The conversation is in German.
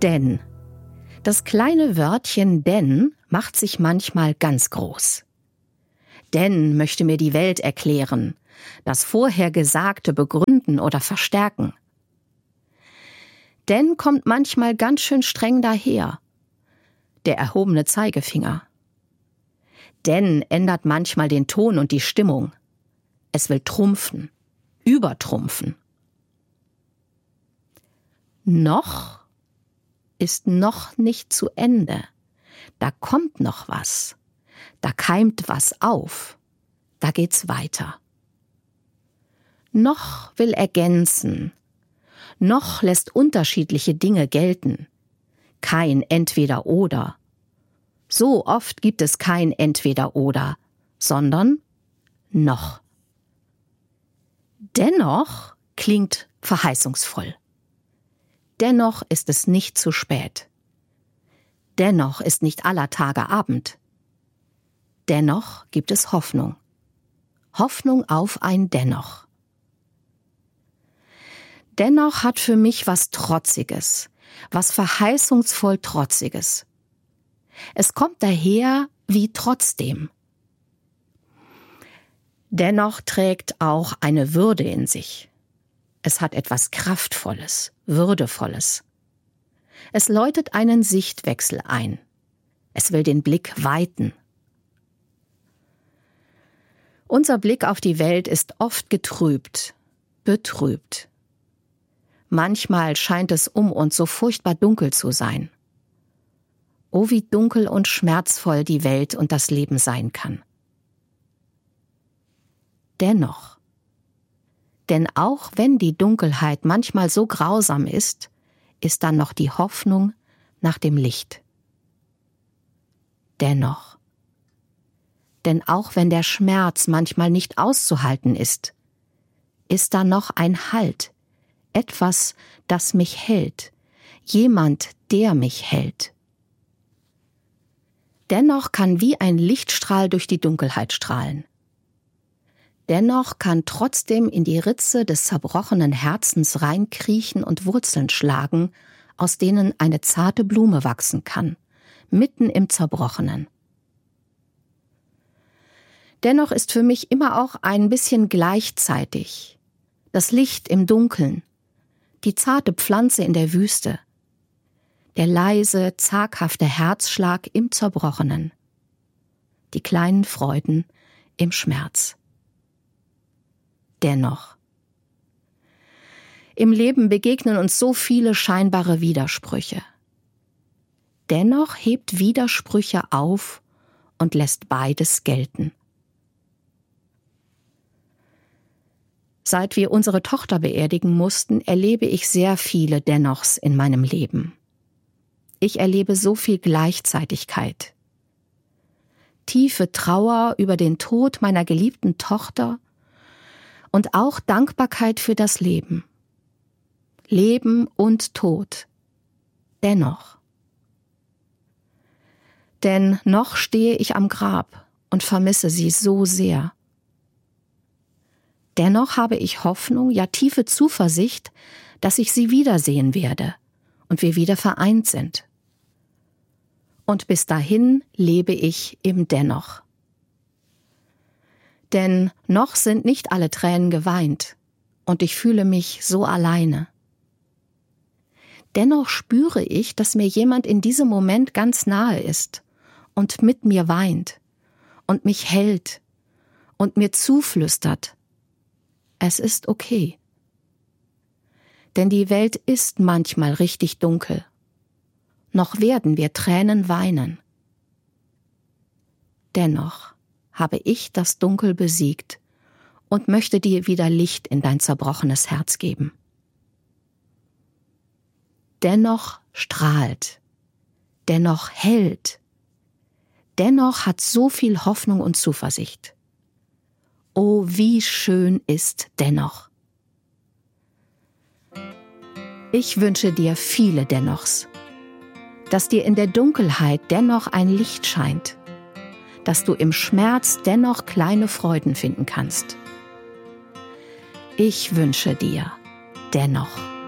Denn. Das kleine Wörtchen denn macht sich manchmal ganz groß. Denn möchte mir die Welt erklären, das vorher Gesagte begründen oder verstärken. Denn kommt manchmal ganz schön streng daher, der erhobene Zeigefinger. Denn ändert manchmal den Ton und die Stimmung. Es will trumpfen, übertrumpfen. Noch ist noch nicht zu Ende. Da kommt noch was. Da keimt was auf. Da geht's weiter. Noch will ergänzen. Noch lässt unterschiedliche Dinge gelten. Kein Entweder-Oder. So oft gibt es kein Entweder-Oder, sondern noch. Dennoch klingt verheißungsvoll. Dennoch ist es nicht zu spät. Dennoch ist nicht aller Tage Abend. Dennoch gibt es Hoffnung. Hoffnung auf ein Dennoch. Dennoch hat für mich was Trotziges, was verheißungsvoll Trotziges. Es kommt daher wie trotzdem. Dennoch trägt auch eine Würde in sich. Es hat etwas Kraftvolles, Würdevolles. Es läutet einen Sichtwechsel ein. Es will den Blick weiten. Unser Blick auf die Welt ist oft getrübt, betrübt. Manchmal scheint es um uns so furchtbar dunkel zu sein. Oh, wie dunkel und schmerzvoll die Welt und das Leben sein kann. Dennoch, denn auch wenn die Dunkelheit manchmal so grausam ist, ist dann noch die Hoffnung nach dem Licht. Dennoch, denn auch wenn der Schmerz manchmal nicht auszuhalten ist da noch ein Halt, etwas, das mich hält, jemand, der mich hält. Dennoch kann wie ein Lichtstrahl durch die Dunkelheit strahlen. Dennoch kann trotzdem in die Ritze des zerbrochenen Herzens reinkriechen und Wurzeln schlagen, aus denen eine zarte Blume wachsen kann, mitten im Zerbrochenen. Dennoch ist für mich immer auch ein bisschen gleichzeitig das Licht im Dunkeln, die zarte Pflanze in der Wüste, der leise, zaghafte Herzschlag im Zerbrochenen, die kleinen Freuden im Schmerz. Dennoch. Im Leben begegnen uns so viele scheinbare Widersprüche. Dennoch hebt Widersprüche auf und lässt beides gelten. Seit wir unsere Tochter beerdigen mussten, erlebe ich sehr viele Dennochs in meinem Leben. Ich erlebe so viel Gleichzeitigkeit. Tiefe Trauer über den Tod meiner geliebten Tochter und auch Dankbarkeit für das Leben. Leben und Tod. Dennoch. Denn noch stehe ich am Grab und vermisse sie so sehr. Dennoch habe ich Hoffnung, ja tiefe Zuversicht, dass ich sie wiedersehen werde und wir wieder vereint sind. Und bis dahin lebe ich im Dennoch. Denn noch sind nicht alle Tränen geweint und ich fühle mich so alleine. Dennoch spüre ich, dass mir jemand in diesem Moment ganz nahe ist und mit mir weint und mich hält und mir zuflüstert: Es ist okay. Denn die Welt ist manchmal richtig dunkel. Noch werden wir Tränen weinen. Dennoch habe ich das Dunkel besiegt und möchte dir wieder Licht in dein zerbrochenes Herz geben. Dennoch strahlt, dennoch hält, dennoch hat so viel Hoffnung und Zuversicht. Oh, wie schön ist dennoch. Ich wünsche dir viele Dennochs, dass dir in der Dunkelheit dennoch ein Licht scheint, dass du im Schmerz dennoch kleine Freuden finden kannst. Ich wünsche dir dennoch.